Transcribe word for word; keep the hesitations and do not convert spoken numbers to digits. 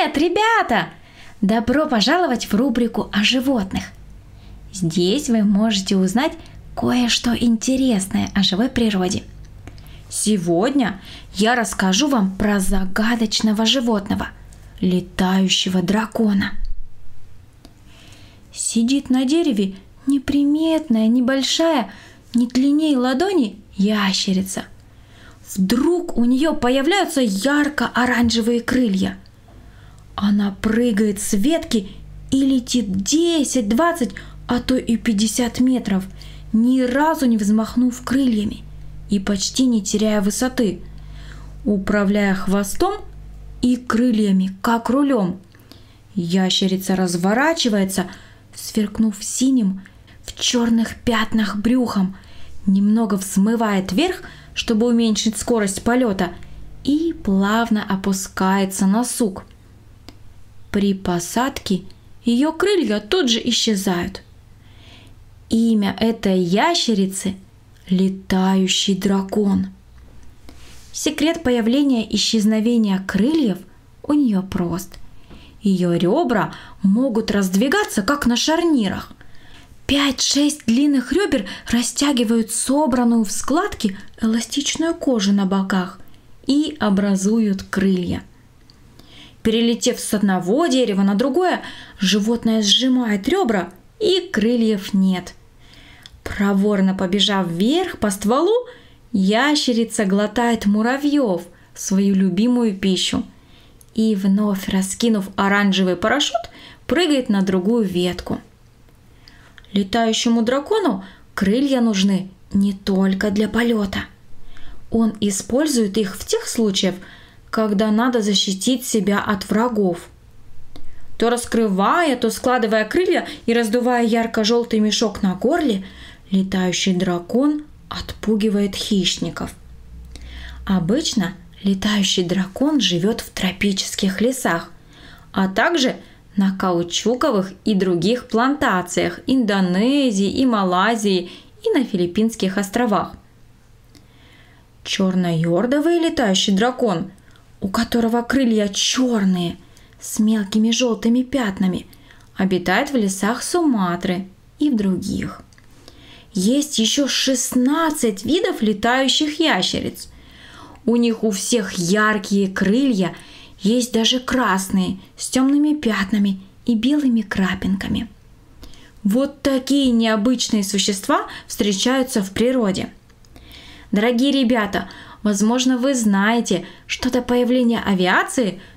Привет, ребята! Добро пожаловать в рубрику о животных. Здесь вы можете узнать кое-что интересное о живой природе. Сегодня я расскажу вам про загадочного животного – летающего дракона. Сидит на дереве неприметная, небольшая, не длиннее ладони ящерица. Вдруг у нее появляются ярко-оранжевые крылья. Она прыгает с ветки и летит десять, двадцать, а то и пятьдесят метров, ни разу не взмахнув крыльями и почти не теряя высоты, управляя хвостом и крыльями, как рулем. Ящерица разворачивается, сверкнув синим в черных пятнах брюхом, немного взмывает вверх, чтобы уменьшить скорость полета, и плавно опускается на сук. При посадке ее крылья тут же исчезают. Имя этой ящерицы – летающий дракон. Секрет появления и исчезновения крыльев у нее прост. Ее ребра могут раздвигаться, как на шарнирах. Пять-шесть длинных ребер растягивают собранную в складки эластичную кожу на боках и образуют крылья. Перелетев с одного дерева на другое, животное сжимает ребра, и крыльев нет. Проворно побежав вверх по стволу, ящерица глотает муравьев, свою любимую пищу, и, вновь раскинув оранжевый парашют, прыгает на другую ветку. Летающему дракону крылья нужны не только для полета. Он использует их в тех случаях, когда надо защитить себя от врагов. То раскрывая, то складывая крылья и раздувая ярко-желтый мешок на горле, летающий дракон отпугивает хищников. Обычно летающий дракон живет в тропических лесах, а также на каучуковых и других плантациях Индонезии и Малайзии и на Филиппинских островах. Черноёрдовый летающий дракон, у которого крылья черные, с мелкими желтыми пятнами, обитает в лесах Суматры и в других. Есть еще шестнадцать видов летающих ящериц. У них у всех яркие крылья, есть даже красные, с темными пятнами и белыми крапинками. Вот такие необычные существа встречаются в природе. Дорогие ребята, возможно, вы знаете, что до появления авиации